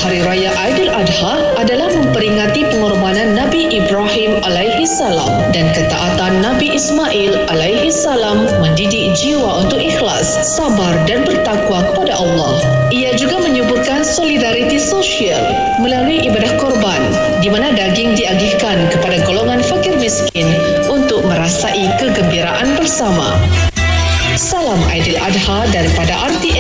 Hari Raya Aidiladha adalah memperingati pengorbanan Nabi Ibrahim alaihi salam dan ketaatan Nabi Ismail alaihi salam mendidik jiwa untuk ikhlas, sabar dan bertakwa kepada Allah. Ia juga menyuburkan solidariti sosial melalui ibadah korban di mana daging diagihkan kepada golongan fakir miskin untuk merasai kegembiraan bersama. Salam Aidiladha daripada RTM.